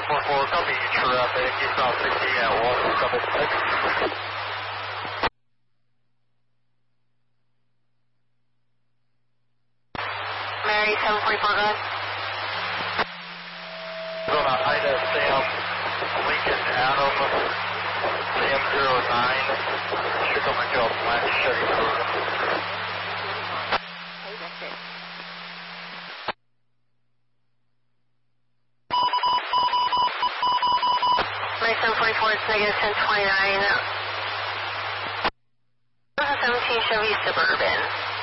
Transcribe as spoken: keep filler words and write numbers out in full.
four four, copy traffic, eastbound sixty at one seven six. Mary seven forty-four, go ahead. Going on Ida Sam, Lincoln Adam, Sam zero nine, should come into a flat Chevy Suburban. Mary seven forty-four, it's negative ten twenty-nine. This is seventeen Chevy Suburban.